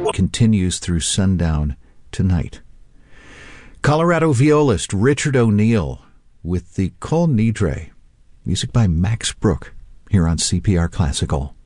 continues through sundown tonight. Colorado violist Richard O'Neill with the Kol Nidre, music by Max Brook, here on CPR Classical.